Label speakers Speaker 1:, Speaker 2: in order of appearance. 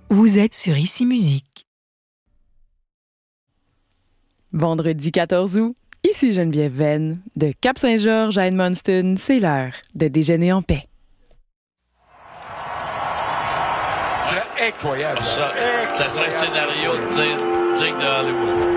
Speaker 1: Vous êtes sur Ici Musique.
Speaker 2: Vendredi 14 août, ici Geneviève Venn. De Cap-Saint-Georges à Edmundston, c'est l'heure de déjeuner en paix.
Speaker 3: Incroyable.
Speaker 4: Ça serait un scénario digne de Hollywood.